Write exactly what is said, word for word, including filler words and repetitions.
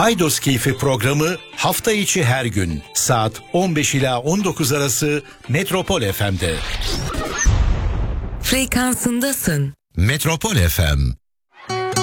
Paydos Keyfi programı hafta içi her gün saat on beş ila on dokuz arası Metropol F M'de. Frekansındasın. Metropol F M.